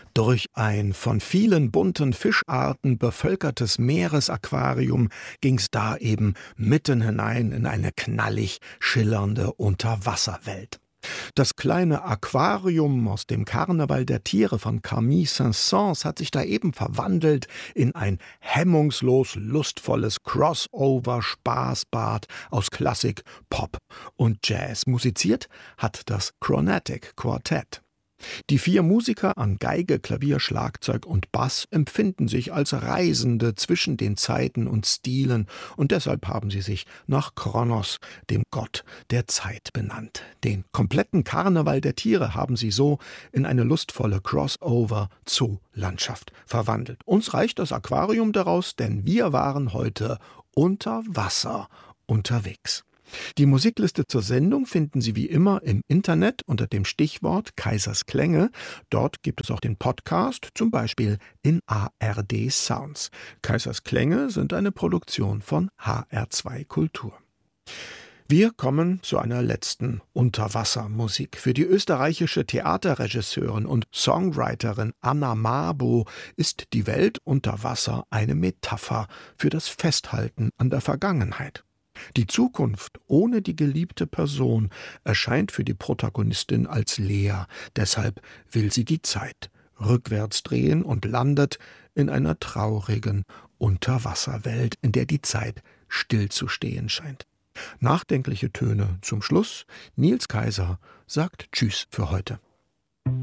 Durch ein von vielen bunten Fischarten bevölkertes Meeresaquarium ging's da eben mitten hinein in eine knallig schillernde Unterwasserwelt. Das kleine Aquarium aus dem Karneval der Tiere von Camille Saint-Saëns hat sich da eben verwandelt in ein hemmungslos lustvolles Crossover-Spaßbad aus Klassik, Pop und Jazz. Musiziert hat das Chronatic Quartet. Die 4 Musiker an Geige, Klavier, Schlagzeug und Bass empfinden sich als Reisende zwischen den Zeiten und Stilen und deshalb haben sie sich nach Kronos, dem Gott der Zeit, benannt. Den kompletten Karneval der Tiere haben sie so in eine lustvolle Crossover-Zoo-Landschaft verwandelt. Uns reicht das Aquarium daraus, denn wir waren heute unter Wasser unterwegs. Die Musikliste zur Sendung finden Sie wie immer im Internet unter dem Stichwort Kaisers Klänge. Dort gibt es auch den Podcast, zum Beispiel in ARD Sounds. Kaisers Klänge sind eine Produktion von HR2 Kultur. Wir kommen zu einer letzten Unterwassermusik. Für die österreichische Theaterregisseurin und Songwriterin Anna Mabo ist die Welt unter Wasser eine Metapher für das Festhalten an der Vergangenheit. Die Zukunft ohne die geliebte Person erscheint für die Protagonistin als leer. Deshalb will sie die Zeit rückwärts drehen und landet in einer traurigen Unterwasserwelt, in der die Zeit stillzustehen scheint. Nachdenkliche Töne zum Schluss. Nils Kaiser sagt Tschüss für heute.